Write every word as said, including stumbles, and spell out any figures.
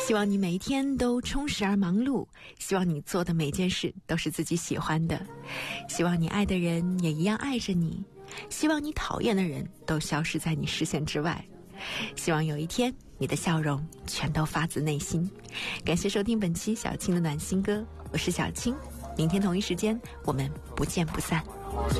希望你每一天都充实而忙碌，希望你做的每件事都是自己喜欢的，希望你爱的人也一样爱着你，希望你讨厌的人都消失在你视线之外，希望有一天你的笑容全都发自内心。感谢收听本期小青的暖心歌，我是小青，明天同一时间我们不见不散。